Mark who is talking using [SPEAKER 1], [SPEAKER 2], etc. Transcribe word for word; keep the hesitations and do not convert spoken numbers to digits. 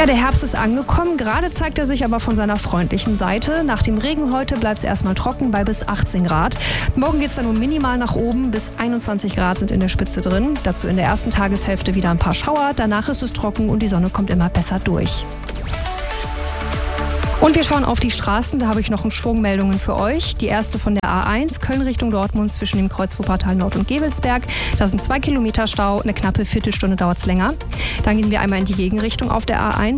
[SPEAKER 1] Ja, der Herbst ist angekommen. Gerade zeigt er sich aber von seiner freundlichen Seite. Nach dem Regen heute bleibt es erstmal trocken bei bis achtzehn Grad. Morgen geht es dann nur minimal nach oben. Bis einundzwanzig Grad sind in der Spitze drin. Dazu in der ersten Tageshälfte wieder ein paar Schauer. Danach ist es trocken und die Sonne kommt immer besser durch. Und wir schauen auf die Straßen, da habe ich noch ein Schwungmeldungen für euch. Die erste von der A eins, Köln Richtung Dortmund zwischen dem Kreuz Wuppertal Nord und Gevelsberg. Da sind zwei Kilometer Stau, eine knappe Viertelstunde dauert es länger. Dann gehen wir einmal in die Gegenrichtung auf der A eins.